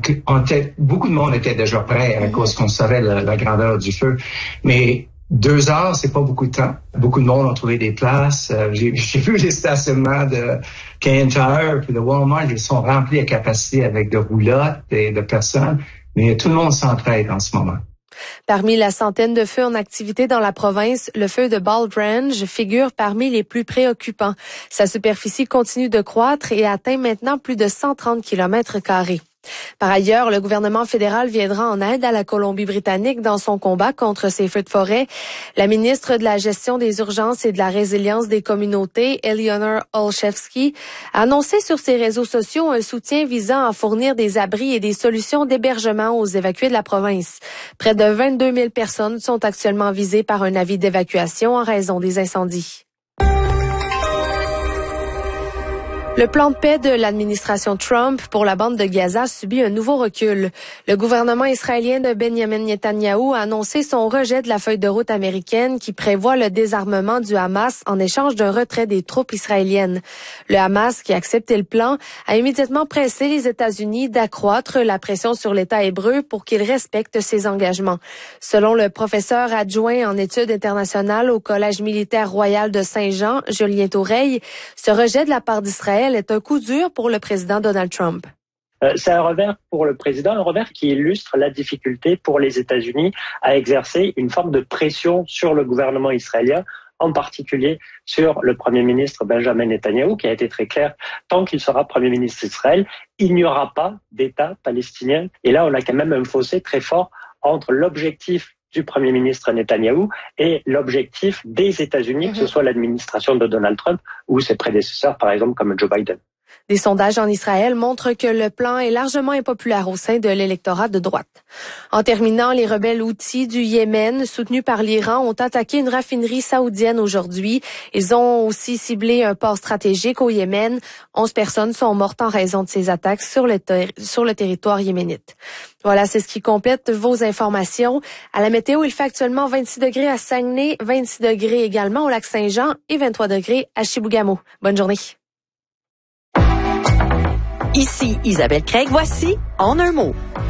beaucoup de monde était déjà prêt à cause qu'on savait la grandeur du feu. Mais 2 heures, c'est pas beaucoup de temps. Beaucoup de monde ont trouvé des places. J'ai vu les stationnements de Canadian Tire puis de Walmart, ils sont remplis à capacité avec de roulottes et de personnes. Mais tout le monde s'entraide en ce moment. Parmi la centaine de feux en activité dans la province, le feu de Bald Range figure parmi les plus préoccupants. Sa superficie continue de croître et atteint maintenant plus de 130 km². Par ailleurs, le gouvernement fédéral viendra en aide à la Colombie-Britannique dans son combat contre ces feux de forêt. La ministre de la Gestion des urgences et de la résilience des communautés, Eleanor Olszewski, a annoncé sur ses réseaux sociaux un soutien visant à fournir des abris et des solutions d'hébergement aux évacués de la province. Près de 22 000 personnes sont actuellement visées par un avis d'évacuation en raison des incendies. Le plan de paix de l'administration Trump pour la bande de Gaza subit un nouveau recul. Le gouvernement israélien de Benjamin Netanyahou a annoncé son rejet de la feuille de route américaine qui prévoit le désarmement du Hamas en échange d'un retrait des troupes israéliennes. Le Hamas, qui a accepté le plan, a immédiatement pressé les États-Unis d'accroître la pression sur l'État hébreu pour qu'il respecte ses engagements. Selon le professeur adjoint en études internationales au Collège militaire royal de Saint-Jean, Julien Toureille, ce rejet de la part d'Israël est un coup dur pour le président Donald Trump. C'est un revers pour le président, un revers qui illustre la difficulté pour les États-Unis à exercer une forme de pression sur le gouvernement israélien, en particulier sur le Premier ministre Benjamin Netanyahou, qui a été très clair, tant qu'il sera Premier ministre d'Israël, il n'y aura pas d'État palestinien. Et là, on a quand même un fossé très fort entre l'objectif du Premier ministre Netanyahou et l'objectif des États-Unis, que ce soit l'administration de Donald Trump ou ses prédécesseurs, par exemple, comme Joe Biden. Des sondages en Israël montrent que le plan est largement impopulaire au sein de l'électorat de droite. En terminant, les rebelles houthis du Yémen, soutenus par l'Iran, ont attaqué une raffinerie saoudienne aujourd'hui. Ils ont aussi ciblé un port stratégique au Yémen. 11 personnes sont mortes en raison de ces attaques sur le territoire yéménite. Voilà, c'est ce qui complète vos informations. À la météo, il fait actuellement 26 degrés à Saguenay, 26 degrés également au lac Saint-Jean et 23 degrés à Chibougamau. Bonne journée. Ici Isabelle Craig, voici En un mot.